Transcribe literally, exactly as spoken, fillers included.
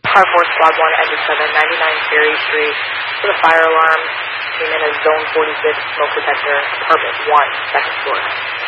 Car four Squad one, engine seven, ninety-nine Ferry Street, with a fire alarm. Came in as Zone forty-six, smoke detector, apartment one, second floor.